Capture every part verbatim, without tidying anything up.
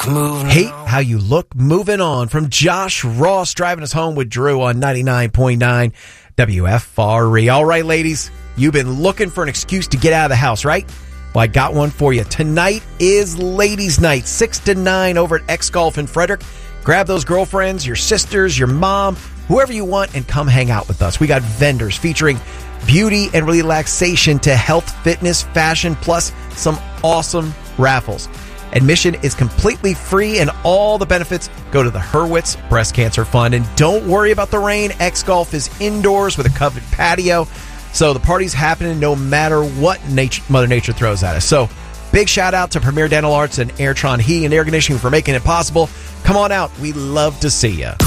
moving Hate how you look moving on. From Josh Ross driving us home with Drew on ninety-nine point nine W F R E. All right, ladies, you've been looking for an excuse to get out of the house, right? Well, I got one for you. Tonight is ladies' night, six to nine over at X Golf in Frederick. Grab those girlfriends, your sisters, your mom, whoever you want, and come hang out with us. We got vendors featuring beauty and relaxation to health, fitness, fashion, plus some awesome raffles. Admission is completely free, and all the benefits go to the Hurwitz Breast Cancer Fund. And don't worry about the rain. X Golf is indoors with a covered patio, so the party's happening no matter what nature, Mother Nature throws at us. So big shout out to Premier Dental Arts and Airtron Heating and Air Conditioning for making it possible. Come on out. We love to see you.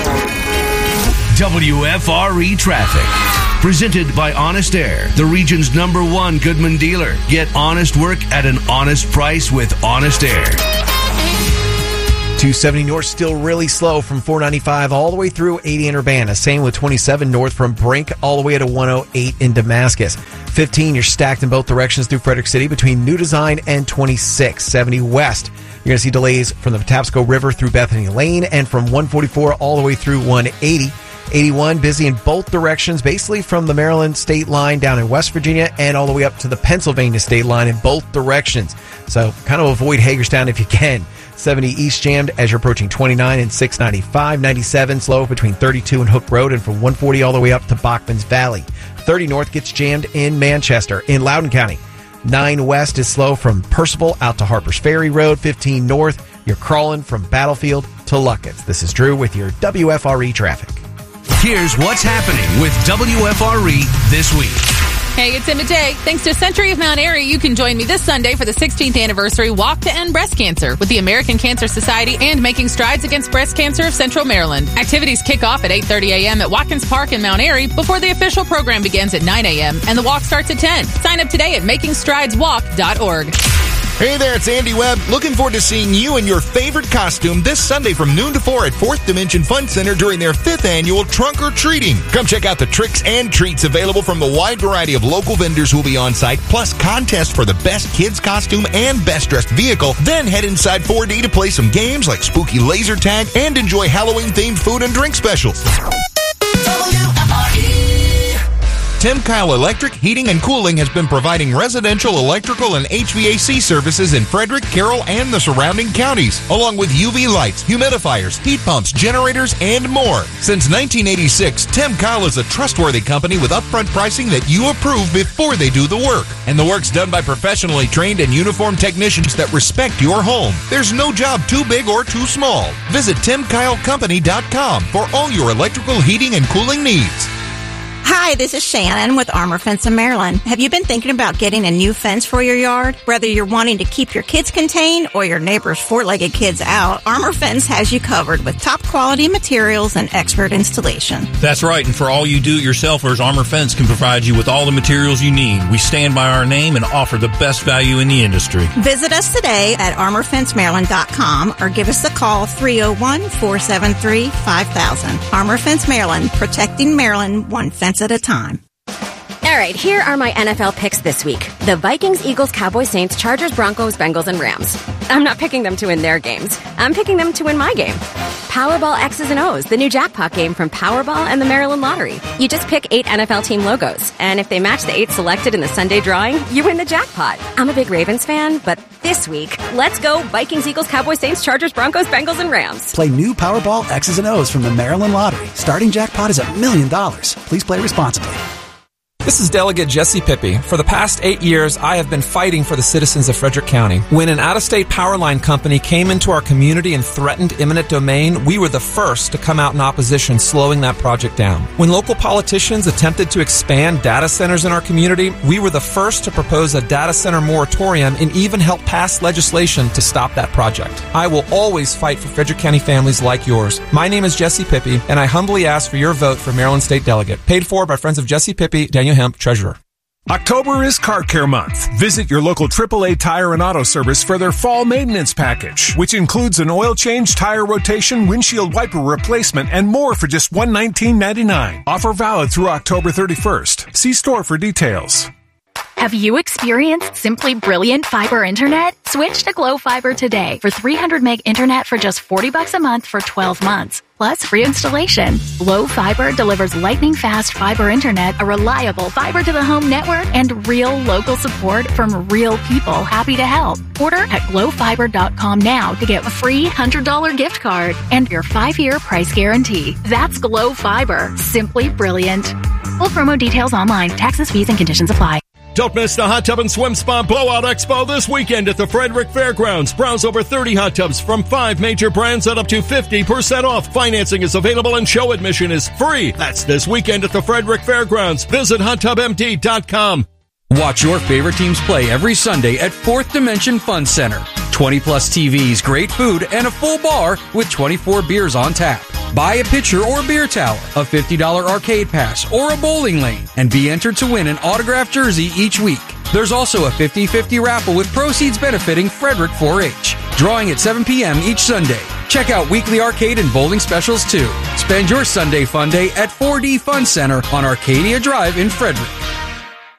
W F R E Traffic. Presented by Honest Air, the region's number one Goodman dealer. Get honest work at an honest price with Honest Air. two seventy north still really slow from four ninety-five all the way through eighty in Urbana. Same with twenty-seven north from Brink all the way to one oh eight in Damascus. fifteen, you're stacked in both directions through Frederick City between New Design and twenty-six. seventy west, you're going to see delays from the Patapsco River through Bethany Lane and from one forty-four all the way through one eighty. eighty-one, busy in both directions, basically from the Maryland state line down in West Virginia and all the way up to the Pennsylvania state line in both directions. So kind of avoid Hagerstown if you can. seventy east jammed as you're approaching twenty-nine and six ninety-five. ninety-seven slow between thirty-two and Hook Road and from one forty all the way up to Bachman's Valley. thirty north gets jammed in Manchester. In Loudoun County, nine west is slow from Percival out to Harper's Ferry Road. fifteen north, you're crawling from Battlefield to Luckett's. This is Drew with your W F R E traffic. Here's what's happening with W F R E this week. Hey, it's Emma J. Thanks to Century of Mount Airy, you can join me this Sunday for the sixteenth anniversary Walk to End Breast Cancer with the American Cancer Society and Making Strides Against Breast Cancer of Central Maryland. Activities kick off at eight thirty a.m. at Watkins Park in Mount Airy before the official program begins at nine a.m. and the walk starts at ten. Sign up today at making strides walk dot org. Hey there, it's Andy Webb. Looking forward to seeing you in your favorite costume this Sunday from noon to four at Fourth Dimension Fun Center during their fifth annual Trunk or Treating. Come check out the tricks and treats available from the wide variety of local vendors who will be on site, plus contests for the best kids costume and best dressed vehicle. Then head inside four D to play some games like spooky laser tag and enjoy Halloween-themed food and drink specials. W F R E. Tim Kyle Electric Heating and Cooling has been providing residential electrical and H V A C services in Frederick, Carroll, and the surrounding counties, along with U V lights, humidifiers, heat pumps, generators, and more. Since nineteen eighty-six, Tim Kyle is a trustworthy company with upfront pricing that you approve before they do the work. And the work's done by professionally trained and uniformed technicians that respect your home. There's no job too big or too small. Visit tim kyle company dot com for all your electrical heating and cooling needs. Hi, this is Shannon with Armor Fence in Maryland. Have you been thinking about getting a new fence for your yard? Whether you're wanting to keep your kids contained or your neighbor's four-legged kids out, Armor Fence has you covered with top quality materials and expert installation. That's right, and for all you do-it-yourselfers, Armor Fence can provide you with all the materials you need. We stand by our name and offer the best value in the industry. Visit us today at armor fence maryland dot com or give us a call three oh one, four seven three, five thousand. Armor Fence Maryland, protecting Maryland one fence at a time. All right, here are my N F L picks this week. The Vikings, Eagles, Cowboys, Saints, Chargers, Broncos, Bengals, and Rams. I'm not picking them to win their games. I'm picking them to win my game. Powerball X's and O's, the new jackpot game from Powerball and the Maryland Lottery. You just pick eight N F L team logos, and if they match the eight selected in the Sunday drawing, you win the jackpot. I'm a big Ravens fan, but this week, let's go Vikings, Eagles, Cowboys, Saints, Chargers, Broncos, Bengals, and Rams. Play new Powerball X's and O's from the Maryland Lottery. Starting jackpot is a million dollars. Please play responsibly. This is Delegate Jesse Pippi. For the past eight years, I have been fighting for the citizens of Frederick County. When an out-of-state power line company came into our community and threatened eminent domain, we were the first to come out in opposition, slowing that project down. When local politicians attempted to expand data centers in our community, we were the first to propose a data center moratorium and even help pass legislation to stop that project. I will always fight for Frederick County families like yours. My name is Jesse Pippi, and I humbly ask for your vote for Maryland State Delegate. Paid for by Friends of Jesse Pippi, Daniel Hemp, Treasurer. October is Car Care Month. Visit your local triple A Tire and Auto Service for their fall maintenance package, which includes an oil change, tire rotation, windshield wiper replacement, and more for just one hundred nineteen dollars and ninety-nine cents. Offer valid through October thirty-first. See store for details. Have you experienced simply brilliant fiber internet? Switch to Glow Fiber today for three hundred meg internet for just forty bucks a month for twelve months. Plus free installation. Glow Fiber delivers lightning fast fiber internet, a reliable fiber to the home network, and real local support from real people happy to help. Order at glow fiber dot com now to get a free one hundred dollars gift card and your five-year price guarantee. That's Glow Fiber. Simply brilliant. Full promo details online. Taxes, fees, and conditions apply. Don't miss the Hot Tub and Swim Spa Blowout Expo this weekend at the Frederick Fairgrounds. Browse over thirty hot tubs from five major brands at up to fifty percent off. Financing is available and show admission is free. That's this weekend at the Frederick Fairgrounds. Visit hot tub m d dot com. Watch your favorite teams play every Sunday at Fourth Dimension Fun Center. twenty plus T Vs, great food, and a full bar with twenty-four beers on tap. Buy a pitcher or beer tower, a fifty dollars arcade pass, or a bowling lane, and be entered to win an autographed jersey each week. There's also a fifty-fifty raffle with proceeds benefiting Frederick four H. Drawing at seven p.m. each Sunday. Check out weekly arcade and bowling specials too. Spend your Sunday fun day at four D Fun Center on Arcadia Drive in Frederick.